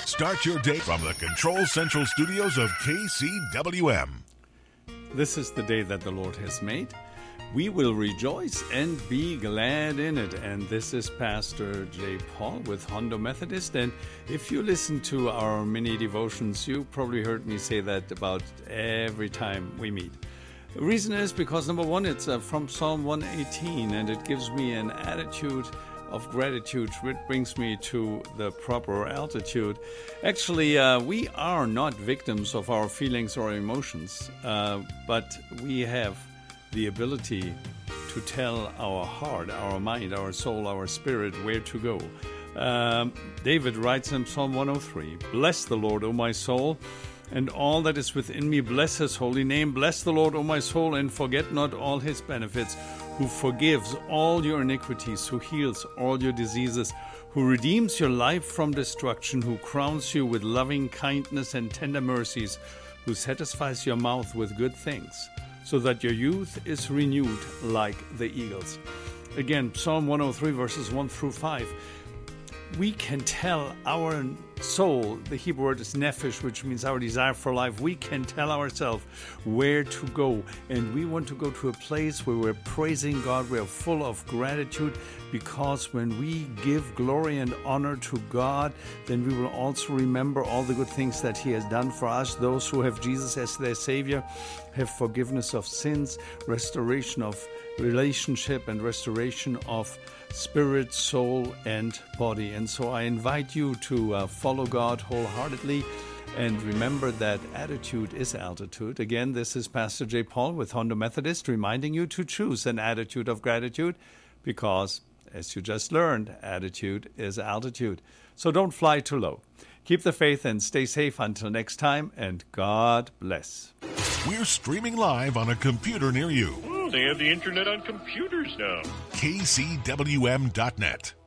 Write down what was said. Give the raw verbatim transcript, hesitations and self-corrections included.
Start your day from the Control Central studios of K C W M. This is the day that the Lord has made. We will rejoice and be glad in it. And this is Pastor J. Paul with Hondo Methodist. And if you listen to our mini devotions, you probably heard me say that about every time we meet. The reason is because, number one, it's uh, from Psalm one eighteen, and it gives me an attitude of gratitude, which brings me to the proper altitude. Actually, uh, we are not victims of our feelings or emotions, uh, but we have the ability to tell our heart, our mind, our soul, our spirit where to go. Um, David writes in Psalm one oh three, "Bless the Lord, O my soul, and all that is within me, bless his holy name. Bless the Lord, O my soul, and forget not all his benefits, who forgives all your iniquities, who heals all your diseases, who redeems your life from destruction, who crowns you with loving kindness and tender mercies, who satisfies your mouth with good things, so that your youth is renewed like the eagles." Again, Psalm one oh three, verses one through five. We can tell our soul, the Hebrew word is nephesh, which means our desire for life. We can tell ourselves where to go. And we want to go to a place where we're praising God. We're full of gratitude, because when we give glory and honor to God, then we will also remember all the good things that He has done for us. Those who have Jesus as their Savior have forgiveness of sins, restoration of relationship, and restoration of spirit, soul, and body. And so I invite you to uh, follow God wholeheartedly, and remember that attitude is altitude. Again, this is Pastor J. Paul with Hondo Methodist, reminding you to choose an attitude of gratitude, because, as you just learned, attitude is altitude. So don't fly too low. Keep the faith and stay safe until next time, and God bless. We're streaming live on a computer near you. Oh, they have the internet on computers now. K C W M dot net.